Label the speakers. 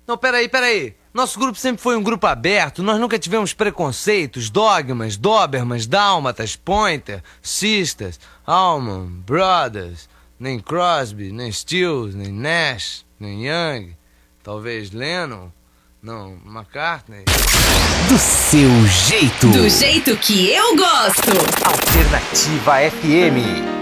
Speaker 1: Não, peraí. Nosso grupo sempre foi um grupo aberto, nós nunca tivemos preconceitos, dogmas, dobermans, dálmatas, pointer, sisters, Allman, Brothers, nem Crosby, nem Stills, nem Nash, nem Young, talvez Lennon, não, McCartney.
Speaker 2: Do seu jeito.
Speaker 3: Do jeito que eu gosto.
Speaker 2: Alternativa FM.